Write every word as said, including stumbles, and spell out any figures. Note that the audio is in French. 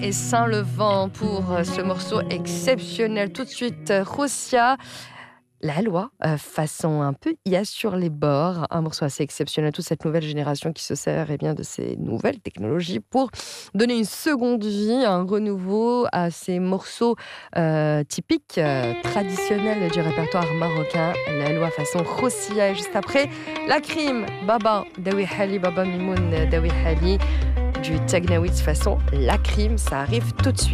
et Saint-Levant pour ce morceau exceptionnel. Tout de suite, Rosia, la loi, euh, façon un peu I A sur les bords. Un morceau assez exceptionnel. Toute cette nouvelle génération qui se sert eh bien, de ces nouvelles technologies pour donner une seconde vie, un renouveau à ces morceaux euh, typiques, euh, traditionnels du répertoire marocain. La loi façon Rosia. Et juste après, la crime, Baba, Dawi Hali, Baba Mimoun, Dawi Hali, du Tagnaoui façon la crime. Ça arrive tout de suite.